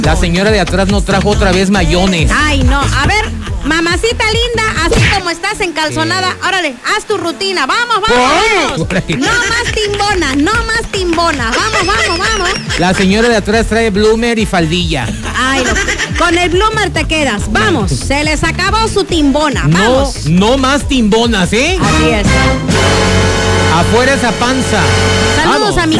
La señora de atrás no trajo otra vez mayones. Ay, no. A ver, mamacita linda, así como estás encalzonada, órale, haz tu rutina. Vamos. No más timbona, no más timbona. Vamos. La señora de atrás trae bloomer y faldilla. Ay, no. Con el bloomer te quedas. Vamos, se les acabó su timbona. Vamos. No más timbonas, ¿eh? Así es. Afuera esa panza. Saludos Vamos. a mi